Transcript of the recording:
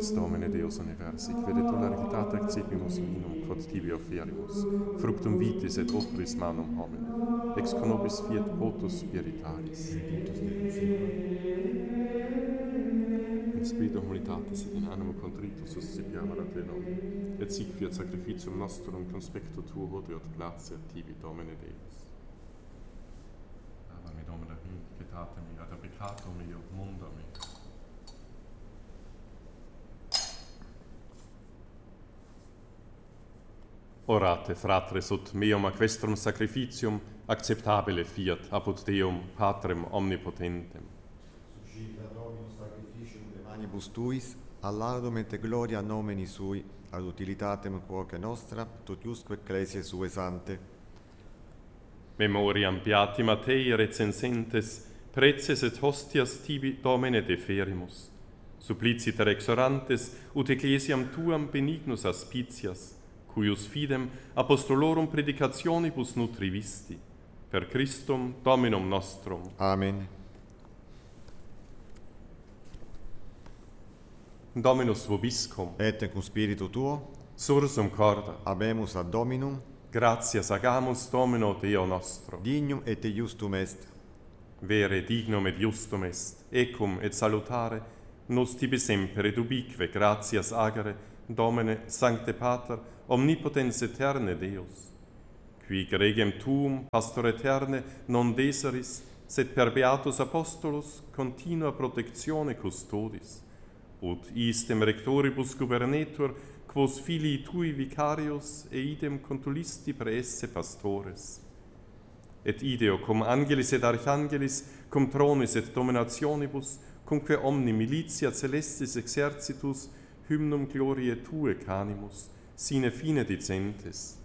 nobis Domine Deus universi, quid et doloritate accepimus vinum, quod tibi offerimus, fructum vitis et opris manum homine, ex con nobis fiat potus spiritualis. In spiritu humilitatis et in animo contritus suscipiamer a te nomine, et sic fiat sacrificium nostrum conspecto tuo hodie et gratia tibi Domine Deus. Ave Domine pietate mi, ad peccato mio, mundo mi. Orate, fratres, ut meum aquestrum sacrificium acceptabile fiat apud Deum Patrem omnipotentem. Suscita Dominus sacrificium de manibus tuis, allardum et gloria nomini sui, ad utilitatem quoque nostra, tot iusque ecclesiae sue sante. Memoriam beati Mattei recensentes, preces et hostias tibi Domine deferimus. Suppliciter exorantes, ut ecclesiam tuam benignus aspicias, cuius fidem apostolorum predicationibus nutrivisti, per Christum Dominum nostrum. Amen. Dominus vobiscum, Et cum spiritu tuo, sursum corda, habemus ad Dominum, gratias agamus Domino Deo nostro. dignum et iustum est. Vere dignum et justum est, ecum et salutare, nos tibi semper et ubique gratias agere, Domine, Sancte Pater, omnipotens eterne Deus, qui gregem tuum, pastor eterne, non deseris, sed per beatus apostolus continua protectione custodis, ut istem rectoribus gubernetur, quos filii tui vicarius, eidem contulisti praesse pastores. Et ideo cum angelis et archangelis, cum tronis et dominationibus, cumque omni militia celestis exercitus, hymnum gloriae tue canimus, sine fine dicentes.